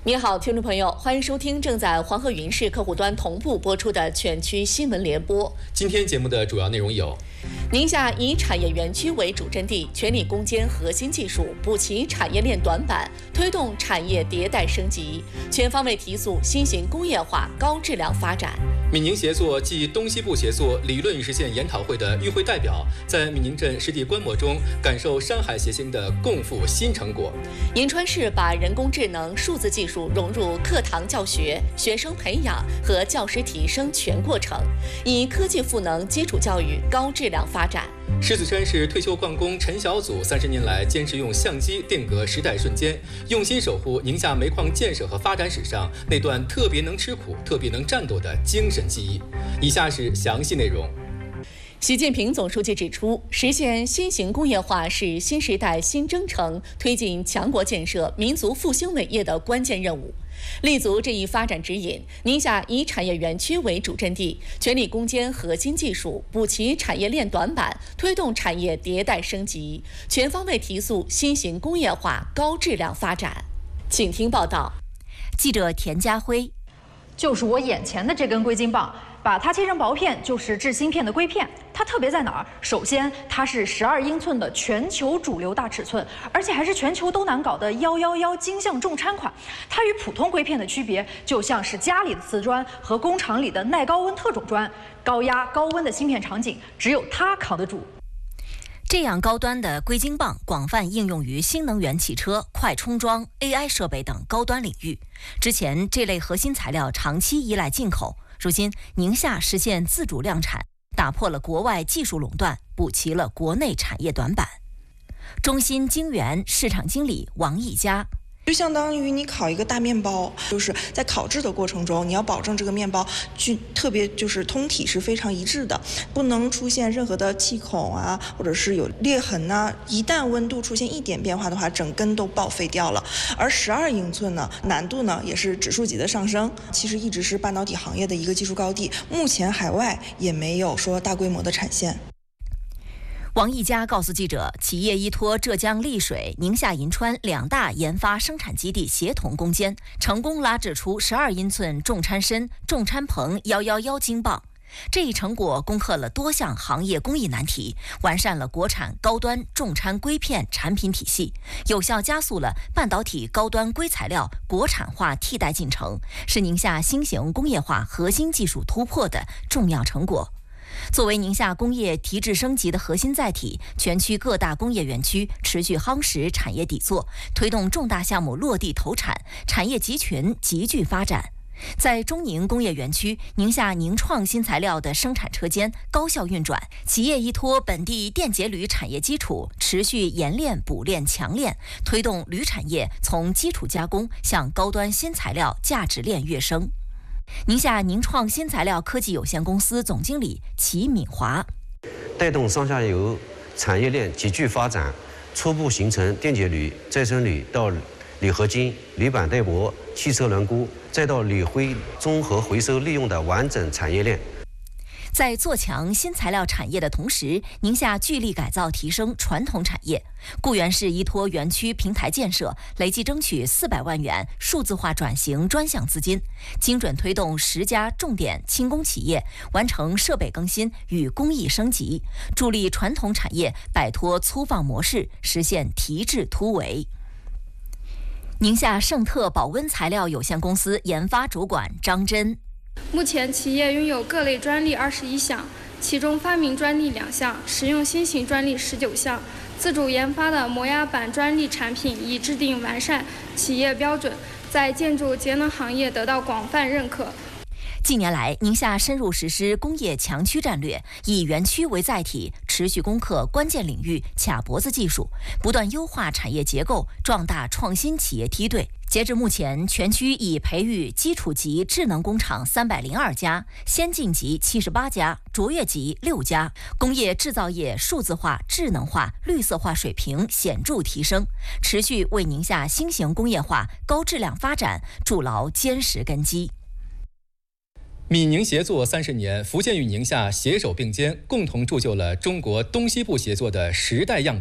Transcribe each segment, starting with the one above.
你好，听众朋友，欢迎收听正在黄河云视客户端同步播出的全区新闻联播。 今天节目的主要内容有： 宁夏以产业园区为主阵地，全力攻坚核心技术，补齐产业链短板，推动产业迭代升级，全方位提速新型工业化高质量发展。 闽宁协作暨东西部协作理论实践研讨会的与会代表在闽宁镇实地观摩中感受山海协兴的共赴新成果。 银川市把人工智能、数字技术融入课堂教学、学生培养和教师提升全过程，以科技赋能基础教育高质量发展。 狮子山市退休矿工陈小祖30年来坚持用相机定格时代瞬间，用心守护宁夏煤矿建设和发展史上那段特别能吃苦、特别能战斗的精神记忆。以下是详细内容。 习近平总书记指出，实现新型工业化是新时代新征程推进强国建设、民族复兴伟业的关键任务。立足这一发展指引，宁夏以产业园区为主阵地，全力攻坚核心技术，补齐产业链短板，推动产业迭代升级，全方位提速新型工业化高质量发展。请听报道。 记者田家辉。 就是我眼前的这根硅晶棒，把它切成薄片就是制芯片的硅片。它特别在哪儿？首先，它是12英寸的全球主流大尺寸，而且还是全球都难搞的111精项重掺款。它与普通硅片的区别，就像是家里的瓷砖和工厂里的耐高温特种砖，高压高温的芯片场景，只有它扛得住。 这样高端的硅晶棒广泛应用于新能源汽车、快充桩、AI 设备等高端领域。之前这类核心材料长期依赖进口，如今宁夏实现自主量产，打破了国外技术垄断，补齐了国内产业短板。中芯晶圆市场经理王毅佳。 就相当于你烤一个大面包，就是在烤制的过程中，你要保证这个面包特别就是通体是非常一致的，不能出现任何的气孔啊，或者是有裂痕呐。一旦温度出现一点变化的话，整根都报废掉了。而12英寸呢，难度呢也是指数级的上升，其实一直是半导体行业的一个技术高地，目前海外也没有说大规模的产线。 王毅佳告诉记者，企业依托浙江丽水、宁夏银川2大研发生产基地协同攻坚，成功拉制出12英寸重掺深、重掺硼111晶棒。这一成果攻克了多项行业工艺难题，完善了国产高端重掺硅片产品体系，有效加速了半导体高端硅材料国产化替代进程，是宁夏新型工业化核心技术突破的重要成果。作为宁夏工业提质升级的核心载体，全区各大工业园区持续夯实产业底座，推动重大项目落地投产，产业集群集聚发展。在中宁工业园区，宁夏宁创新材料的生产车间高效运转，企业依托本地电解铝产业基础，持续研炼、补炼、强炼，推动铝产业从基础加工向高端新材料价值链跃升。宁夏宁创新材料科技有限公司总经理齐敏华， 带动上下游产业链集聚发展，初步形成电解铝、再生铝到铝合金、铝板带薄、汽车轮毂，再到铝灰综合回收利用的完整产业链。 在做强新材料产业的同时，宁夏聚力改造提升传统产业。固原市依托园区平台建设，累计争取400万元数字化转型专项资金，精准推动10家重点轻工企业完成设备更新与工艺升级，助力传统产业摆脱粗放模式，实现提质突围。宁夏盛特保温材料有限公司研发主管张真。 目前企业拥有各类专利21项，其中发明专利2项，使用新型专利19项。自主研发的磨压板专利产品已制定完善企业标准，在建筑节能行业得到广泛认可。 近年来，宁夏深入实施工业强区战略，以园区为载体，持续攻克关键领域卡脖子技术，不断优化产业结构，壮大创新企业梯队。截至目前，全区已培育基础级智能工厂302家，先进级78家，卓越级6家，工业制造业数字化、智能化、绿色化水平显著提升，持续为宁夏新型工业化高质量发展筑牢坚实根基。 闽宁协作30年，福建与宁夏携手并肩，共同铸就了中国东西部协作的时代样板。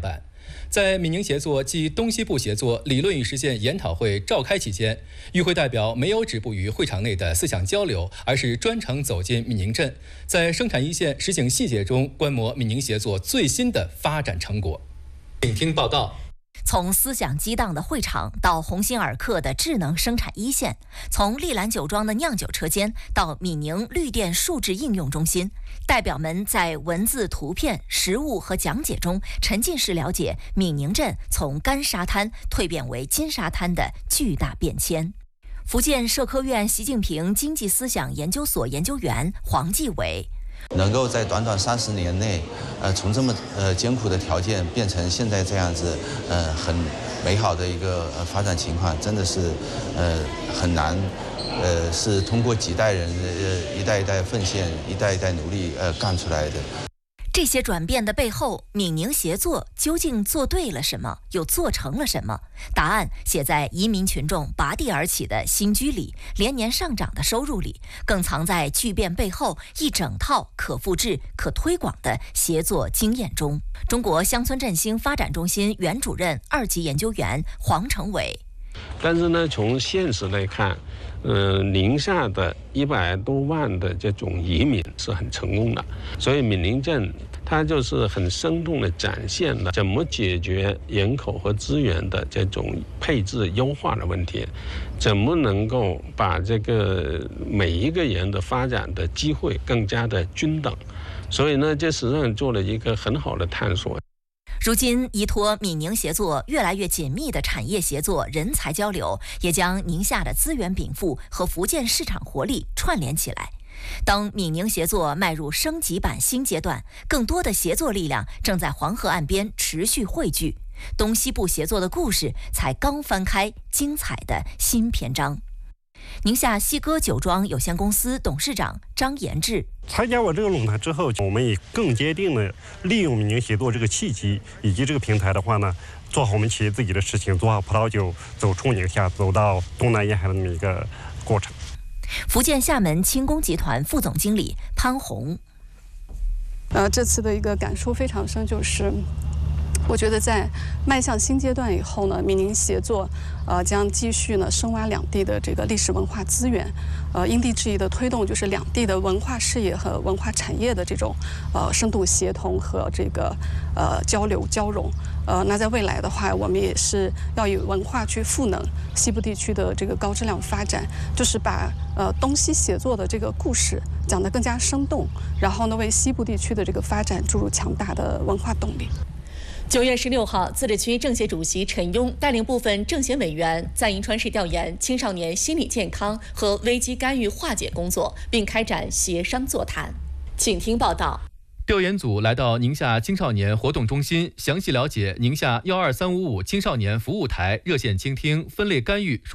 在闽宁协作暨东西部协作理论与实践研讨会召开期间，与会代表没有止步于会场内的思想交流，而是专程走进闽宁镇，在生产一线实行细节中观摩闽宁协作最新的发展成果。请听报道。 从思想激荡的会场到鸿星尔克的智能生产一线，从丽兰酒庄的酿酒车间到闽宁绿电数字应用中心，代表们在文字、图片、实物和讲解中沉浸式了解闽宁镇从干沙滩蜕变为金沙滩的巨大变迁。福建社科院习近平经济思想研究所研究员黄继伟能够在短短30年内，从这么艰苦的条件变成现在这样子，很美好的一个发展情况，真的是很难，是通过几代人一代一代奉献、一代一代努力干出来的。 这些转变的背后，闽宁协作究竟做对了什么，又做成了什么？答案写在移民群众拔地而起的新居里，连年上涨的收入里，更藏在巨变背后一整套可复制、可推广的协作经验中。中国乡村振兴发展中心原主任2级研究员黄成伟。 但是呢，从现实来看，宁夏的100多万的这种移民是很成功的，所以闽宁镇它就是很生动地展现了怎么解决人口和资源的这种配置优化的问题，怎么能够把这个每一个人的发展的机会更加的均等，所以呢，这实际上做了一个很好的探索。 如今，依托闽宁协作越来越紧密的产业协作、人才交流，也将宁夏的资源禀赋和福建市场活力串联起来。当闽宁协作迈入升级版新阶段，更多的协作力量正在黄河岸边持续汇聚，东西部协作的故事才刚翻开精彩的新篇章。宁夏西歌酒庄有限公司董事长张延志： 参加我这个论坛之后，我们也更坚定了利用闽宁协作这个契机以及这个平台的话呢，做好我们企业自己的事情，做好葡萄酒走出宁夏，走到东南沿海的那么一个过程。 福建厦门轻工集团副总经理潘红： 这次的一个感触非常深，就是我觉得在迈向新阶段以后呢，闽宁协作将继续呢深挖两地的这个历史文化资源，因地制宜的推动就是两地的文化事业和文化产业的这种深度协同和这个交流交融。那在未来的话，我们也是要以文化去赋能西部地区的这个高质量发展，就是把东西协作的这个故事讲得更加生动，然后呢为西部地区的这个发展注入强大的文化动力。 9月16号，自治区政协主席陈庸带领部分政协委员在银川市调研青少年心理健康和危机干预化解工作，并开展协商座谈。请听报道。 调研组来到宁夏青少年活动中心，详细了解宁夏12355青少年服务台热线倾听分类干预